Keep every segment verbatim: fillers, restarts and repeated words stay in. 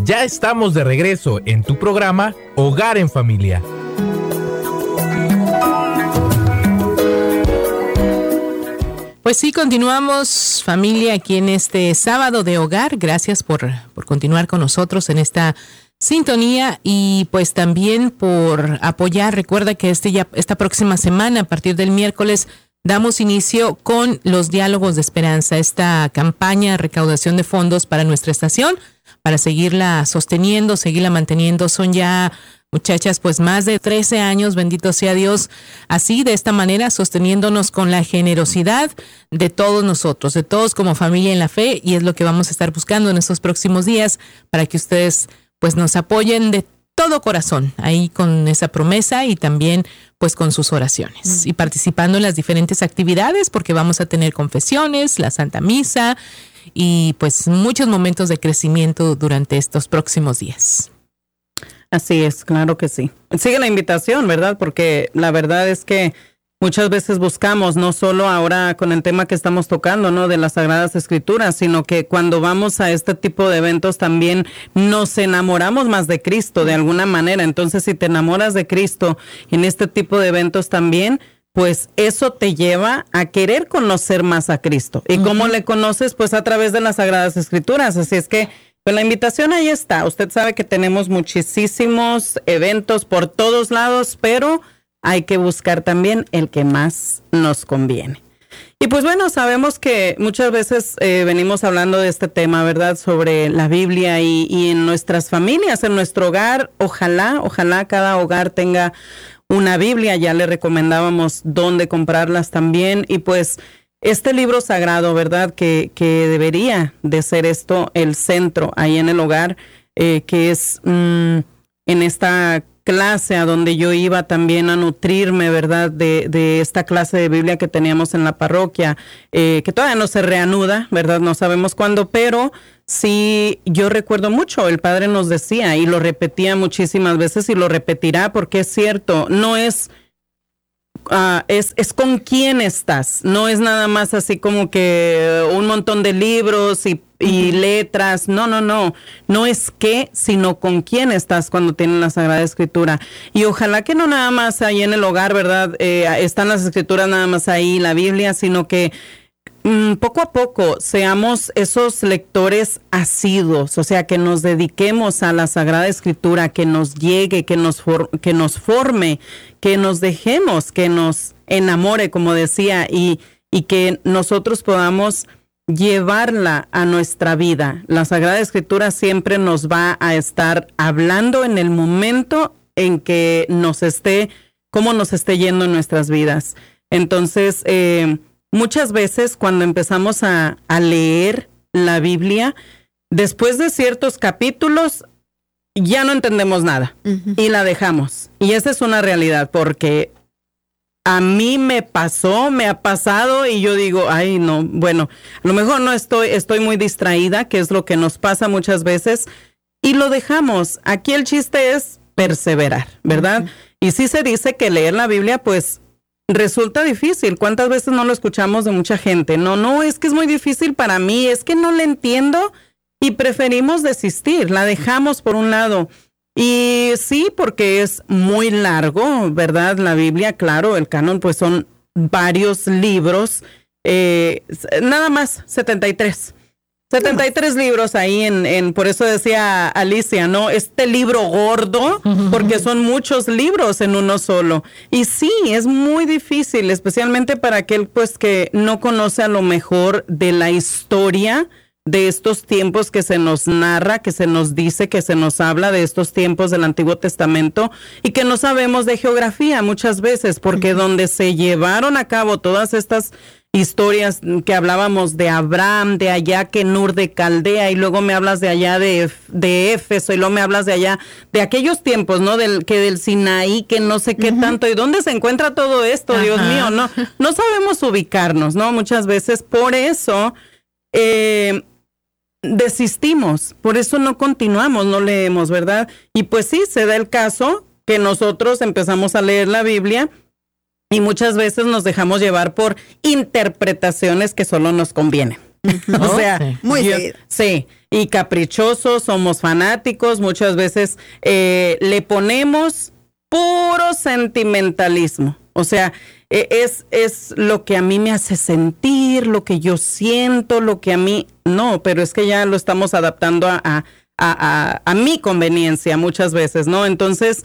Ya estamos de regreso en tu programa Hogar en Familia. Pues sí, continuamos, familia, aquí en este sábado de hogar. Gracias por, por continuar con nosotros en esta sintonía y pues también por apoyar. Recuerda que este ya, esta próxima semana, a partir del miércoles, damos inicio con los Diálogos de Esperanza, esta campaña de recaudación de fondos para nuestra estación, para seguirla sosteniendo, seguirla manteniendo. Son ya, muchachas, pues más de trece años, bendito sea Dios, así, de esta manera, sosteniéndonos con la generosidad de todos nosotros, de todos como familia en la fe, y es lo que vamos a estar buscando en estos próximos días para que ustedes pues nos apoyen de todo corazón, ahí con esa promesa y también pues con sus oraciones, y participando en las diferentes actividades, porque vamos a tener confesiones, la Santa Misa y pues muchos momentos de crecimiento durante estos próximos días. Así es, claro que sí. Sigue la invitación, ¿verdad? Porque la verdad es que muchas veces buscamos, no solo ahora con el tema que estamos tocando, ¿no?, de las Sagradas Escrituras, sino que cuando vamos a este tipo de eventos también nos enamoramos más de Cristo de alguna manera. Entonces, si te enamoras de Cristo en este tipo de eventos también, pues eso te lleva a querer conocer más a Cristo. ¿Y uh-huh. cómo le conoces? Pues a través de las Sagradas Escrituras. Así es que pues la invitación ahí está. Usted sabe que tenemos muchísimos eventos por todos lados, pero hay que buscar también el que más nos conviene. Y pues bueno, sabemos que muchas veces eh, venimos hablando de este tema, ¿verdad? Sobre la Biblia y, y en nuestras familias, en nuestro hogar. Ojalá, ojalá cada hogar tenga una Biblia. Ya le recomendábamos dónde comprarlas también. Y pues este libro sagrado, ¿verdad? Que, que debería de ser esto el centro ahí en el hogar, eh, que es mmm, en esta clase a donde yo iba también a nutrirme, ¿verdad? De, de esta clase de Biblia que teníamos en la parroquia, eh, que todavía no se reanuda, ¿verdad? No sabemos cuándo, pero sí, yo recuerdo mucho, el padre nos decía y lo repetía muchísimas veces y lo repetirá porque es cierto, no es... Uh, es, es con quién estás, no es nada más así como que un montón de libros y, y uh-huh. letras, no, no, no, no es qué, sino con quién estás cuando tienes la Sagrada Escritura. Y ojalá que no nada más ahí en el hogar, ¿verdad? Eh, están las Escrituras nada más ahí, la Biblia, sino que Mm, poco a poco seamos esos lectores asiduos, o sea, que nos dediquemos a la Sagrada Escritura, que nos llegue, que nos, for- que nos forme, que nos dejemos, que nos enamore, como decía, y, y que nosotros podamos llevarla a nuestra vida. La Sagrada Escritura siempre nos va a estar hablando en el momento en que nos esté, cómo nos esté yendo en nuestras vidas. Entonces, eh, muchas veces cuando empezamos a, a leer la Biblia, después de ciertos capítulos, ya no entendemos nada uh-huh. y la dejamos. Y esa es una realidad porque a mí me pasó, me ha pasado y yo digo, ay no, bueno, a lo mejor no estoy, estoy muy distraída, que es lo que nos pasa muchas veces, y lo dejamos. Aquí el chiste es perseverar, ¿verdad? Uh-huh. Y sí se dice que leer la Biblia, pues, resulta difícil. ¿Cuántas veces no lo escuchamos de mucha gente? No, no, es que es muy difícil para mí, es que no le entiendo y preferimos desistir, la dejamos por un lado. Y sí, porque es muy largo, ¿verdad? La Biblia, claro, el canon, pues son varios libros, eh, nada más setenta y tres. setenta y tres libros ahí en, en, por eso decía Alicia, ¿no? Este libro gordo, porque son muchos libros en uno solo. Y sí, es muy difícil, especialmente para aquel pues que no conoce a lo mejor de la historia de estos tiempos que se nos narra, que se nos dice, que se nos habla de estos tiempos del Antiguo Testamento y que no sabemos de geografía muchas veces, porque uh-huh. donde se llevaron a cabo todas estas historias que hablábamos de Abraham, de allá que Nur de Caldea, y luego me hablas de allá de, de Éfeso, y luego me hablas de allá, de aquellos tiempos, ¿no? Del que del Sinaí, que no sé qué uh-huh. tanto, y dónde se encuentra todo esto, Ajá. Dios mío, no, no sabemos ubicarnos, ¿no? Muchas veces, por eso eh, desistimos, por eso no continuamos, no leemos, ¿verdad? Y pues sí, se da el caso que nosotros empezamos a leer la Biblia y muchas veces nos dejamos llevar por interpretaciones que solo nos convienen. Uh-huh. O sea, sí. Muy yo- seguido. sí, y caprichosos, somos fanáticos, muchas veces eh, le ponemos puro sentimentalismo. O sea, eh, es, es lo que a mí me hace sentir, lo que yo siento, lo que a mí... No, pero es que ya lo estamos adaptando a... a A, a, a mi conveniencia muchas veces, ¿no? Entonces,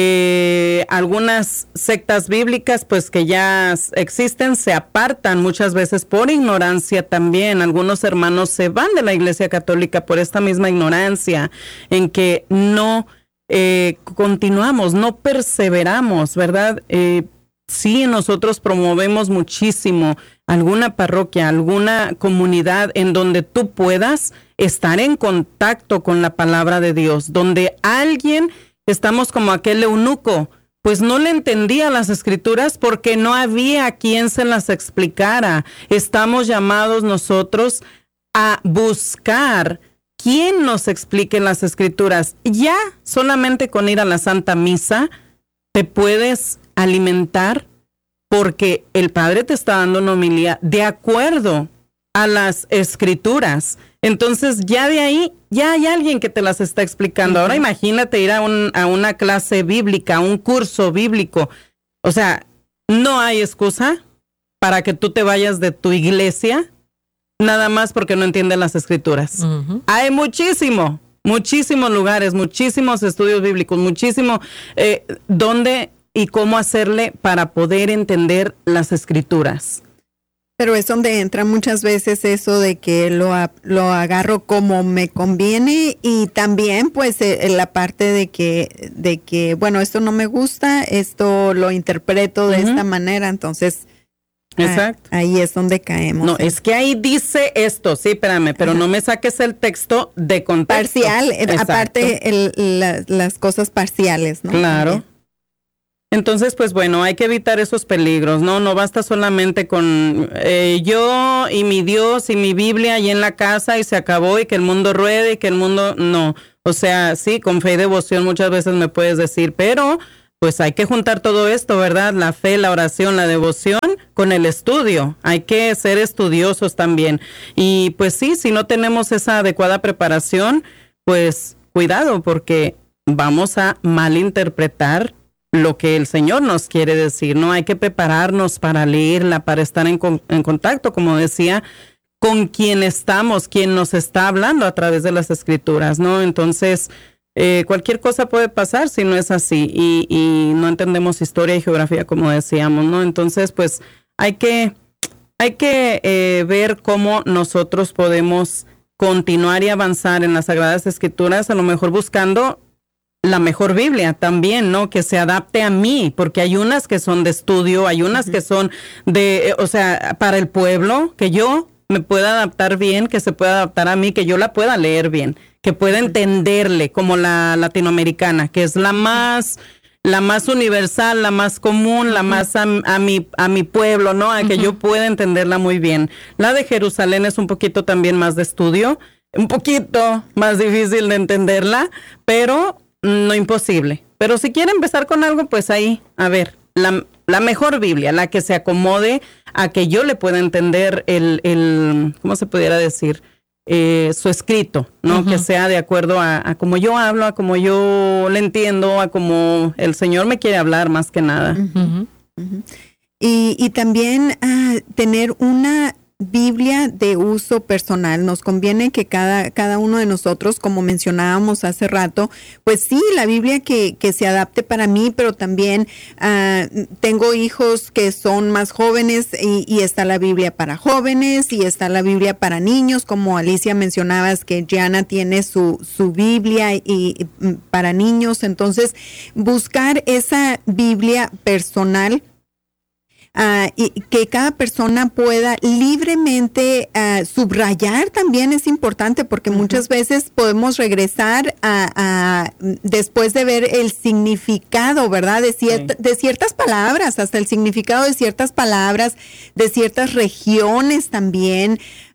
eh, algunas sectas bíblicas, pues que ya existen, se apartan muchas veces por ignorancia también. Algunos hermanos se van de la Iglesia Católica por esta misma ignorancia, en que no eh, continuamos, no perseveramos, ¿verdad? Eh, sí, nosotros promovemos muchísimo alguna parroquia, alguna comunidad en donde tú puedas estar en contacto con la palabra de Dios, donde alguien, estamos como aquel eunuco, pues no le entendía las escrituras porque no había quien se las explicara. Estamos llamados nosotros a buscar quien nos explique las escrituras. Ya solamente con ir a la Santa Misa te puedes alimentar, porque el Padre te está dando una homilía de acuerdo a las escrituras. Entonces ya de ahí, ya hay alguien que te las está explicando. Ahora imagínate ir a, un, a una clase bíblica, a un curso bíblico. O sea, no hay excusa para que tú te vayas de tu iglesia nada más porque no entiendes las escrituras. Uh-huh. Hay muchísimo, muchísimos lugares, muchísimos estudios bíblicos, muchísimo eh, donde y cómo hacerle para poder entender las escrituras. Pero es donde entra muchas veces eso de que lo, a- lo agarro como me conviene, y también pues eh, la parte de que, de que, bueno, esto no me gusta, esto lo interpreto de Ujú. esta manera, entonces ah, Exacto. ahí es donde caemos. No, es que ahí dice esto, sí, espérame, pero Ajá. no me saques el texto de contexto. Parcial, eh, Exacto. aparte el, la- las cosas parciales, ¿no? Claro. También. Entonces, pues bueno, hay que evitar esos peligros, ¿no? No basta solamente con eh, yo y mi Dios y mi Biblia ahí en la casa y se acabó y que el mundo ruede y que el mundo... No, o sea, sí, con fe y devoción muchas veces me puedes decir, pero pues hay que juntar todo esto, ¿verdad? La fe, la oración, la devoción con el estudio. Hay que ser estudiosos también. Y pues sí, si no tenemos esa adecuada preparación, pues cuidado, porque vamos a malinterpretar lo que el Señor nos quiere decir, ¿no? Hay que prepararnos para leerla, para estar en, con- en contacto, como decía, con quien estamos, quien nos está hablando a través de las escrituras, ¿no? Entonces, eh, cualquier cosa puede pasar si no es así y, y no entendemos historia y geografía, como decíamos, ¿no? Entonces, pues, hay que, hay que eh, ver cómo nosotros podemos continuar y avanzar en las Sagradas Escrituras, a lo mejor buscando la mejor Biblia también, ¿no? Que se adapte a mí, porque hay unas que son de estudio, hay unas uh-huh. que son de, eh, o sea, para el pueblo, que yo me pueda adaptar bien, que se pueda adaptar a mí, que yo la pueda leer bien, que pueda entenderle, como la latinoamericana, que es la más, la más universal, la más común, la más a, a mi, a mi pueblo, ¿no? A uh-huh. que yo pueda entenderla muy bien. La de Jerusalén es un poquito también más de estudio, un poquito más difícil de entenderla, pero no imposible. Pero si quiere empezar con algo, pues ahí, a ver, la, la mejor Biblia, la que se acomode a que yo le pueda entender el, el ¿cómo se pudiera decir? Eh, su escrito, ¿no? Uh-huh. Que sea de acuerdo a, a como yo hablo, a como yo le entiendo, a como el Señor me quiere hablar más que nada. Uh-huh. Uh-huh. Y, y también uh, tener una Biblia de uso personal. Nos conviene que cada, cada uno de nosotros, como mencionábamos hace rato, pues sí, la Biblia que, que se adapte para mí, pero también uh, tengo hijos que son más jóvenes y, y está la Biblia para jóvenes y está la Biblia para niños, como Alicia mencionabas que Gianna tiene su, su Biblia y, y para niños. Entonces, buscar esa Biblia personal Uh, y que cada persona pueda libremente uh, subrayar también es importante, porque uh-huh. muchas veces podemos regresar a, a después de ver el significado, ¿verdad? De, ciert- sí. de ciertas palabras, hasta el significado de ciertas palabras, de ciertas regiones también.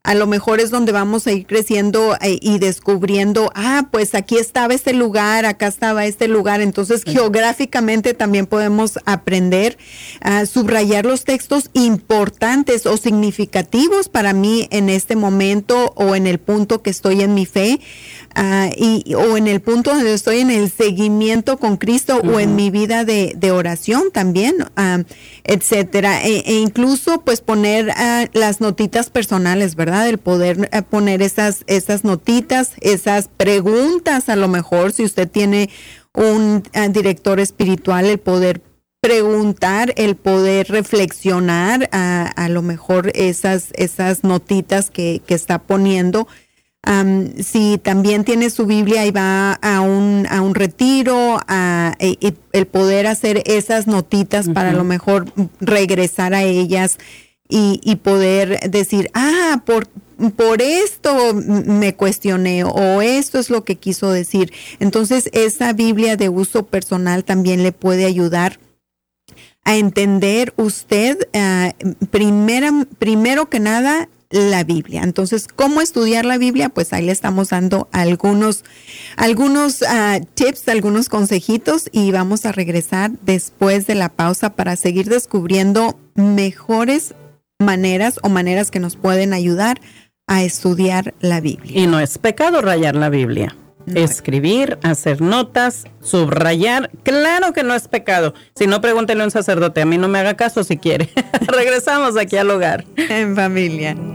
a lo mejor es donde vamos a ir creciendo eh, y descubriendo, ah, pues aquí estaba este lugar, acá estaba este lugar. Entonces, sí. geográficamente también podemos aprender a subrayar los textos importantes o significativos para mí en este momento o en el punto que estoy en mi fe. Uh, y, o en el punto donde estoy en el seguimiento con Cristo uh-huh. o en mi vida de, de oración también, uh, etcétera. E, e incluso pues poner uh, las notitas personales, ¿verdad? El poder uh, poner esas, esas notitas, esas preguntas, a lo mejor si usted tiene un uh, director espiritual, el poder preguntar, el poder reflexionar a, a lo mejor esas, esas notitas que, que está poniendo. Um, si también tiene su Biblia y va a un, a un retiro, a, y, y el poder hacer esas notitas uh-huh. para a lo mejor regresar a ellas y, y poder decir, ah, por, por esto me cuestioné o esto es lo que quiso decir. Entonces, esa Biblia de uso personal también le puede ayudar a entender usted, uh, primera, primero que nada, la Biblia. Entonces, ¿cómo estudiar la Biblia? Pues ahí le estamos dando algunos, algunos uh, tips, algunos consejitos y vamos a regresar después de la pausa para seguir descubriendo mejores maneras o maneras que nos pueden ayudar a estudiar la Biblia. Y no es pecado rayar la Biblia. No. Escribir, hacer notas, subrayar, claro que no es pecado. Si no, pregúntele a un sacerdote, a mí no me haga caso si quiere. Regresamos aquí al hogar. En familia.